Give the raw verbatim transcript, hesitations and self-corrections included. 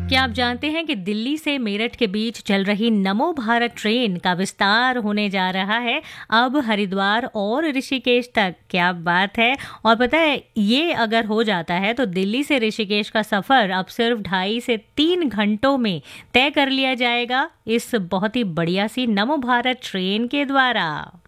क्या आप जानते हैं कि दिल्ली से मेरठ के बीच चल रही नमो भारत ट्रेन का विस्तार होने जा रहा है अब हरिद्वार और ऋषिकेश तक। क्या बात है। और पता है, ये अगर हो जाता है तो दिल्ली से ऋषिकेश का सफ़र अब सिर्फ ढाई से तीन घंटों में तय कर लिया जाएगा इस बहुत ही बढ़िया सी नमो भारत ट्रेन के द्वारा।